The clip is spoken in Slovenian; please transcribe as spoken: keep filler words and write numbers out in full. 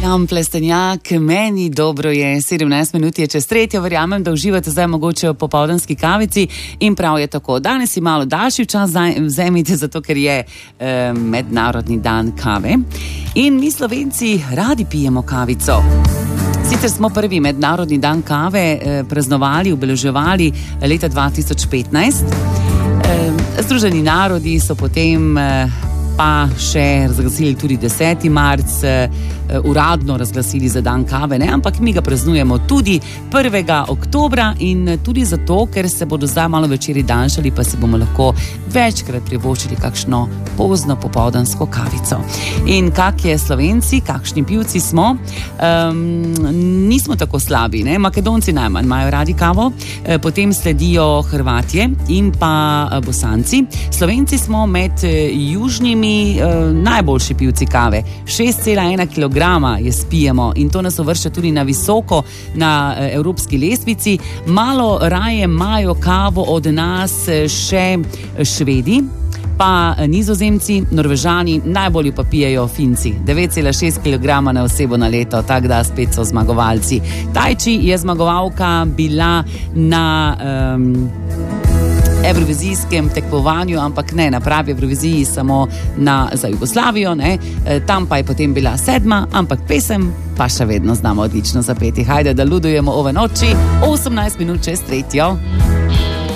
Jan Plestenjak, meni dobro je, sedemnajst minut je čez tretjo, verjamem, da uživate zdaj mogoče v popoldanski kavici in prav je tako. Danes je malo daljši čas, vzemite zato, ker je eh, mednarodni dan kave in mi Slovenci radi pijemo kavico. Sicer smo prvi mednarodni dan kave eh, praznovali, obeleževali leta dva tisoč petnajst. Eh, Združeni narodi so potem eh, pa še razglasili tudi deseti marec, uradno razglasili za dan kave, ne? Ampak mi ga praznujemo tudi prvega oktobra in tudi zato, ker se bodo zdaj malo večeri danšali, pa si bomo lahko večkrat privoščili kakšno pozno popoldansko kavico. In kak je Slovenci, kakšni pivci smo, um, nismo tako slabi, ne? Makedonci najmanj imajo radi kavo, potem sledijo Hrvatje in pa Bosanci. Slovenci smo med južnimi najboljši pivci kave. šest cela ena kilograma je spijemo in to nas uvršča tudi na visoko na evropski lestvici. Malo raje imajo kavo od nas še Švedi, pa Nizozemci, Norvežani, najbolj pa pijejo Finci. devet cela šest kilograma na osebo na leto, tako da spet so zmagovalci. Tajči je zmagovalka bila na Um, evrovizijskem tekmovanju, ampak ne na pravi Evroviziji, samo na, za Jugoslavijo, ne. Tam pa je potem bila sedma, ampak pesem pa še vedno znamo odlično zapeti. Hajde, da ludujemo ove noči, osemnajst minut čez tretjo.